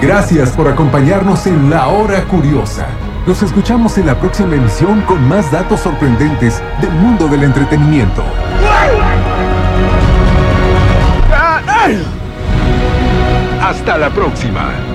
Gracias por acompañarnos en La Hora Curiosa. Nos escuchamos en la próxima emisión con más datos sorprendentes del mundo del entretenimiento. Hasta la próxima.